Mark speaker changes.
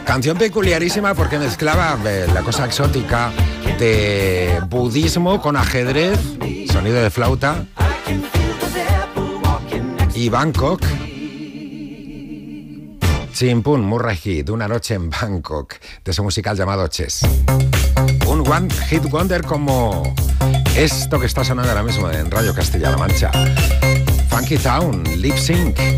Speaker 1: Canción peculiarísima porque mezclaba la cosa exótica de budismo con ajedrez, sonido de flauta y Bangkok. Chimpún Murray Heat, una noche en Bangkok, de su musical llamado Chess. Un one hit wonder como esto que está sonando ahora mismo en Radio Castilla-La Mancha. Funky Town, Lip Sync.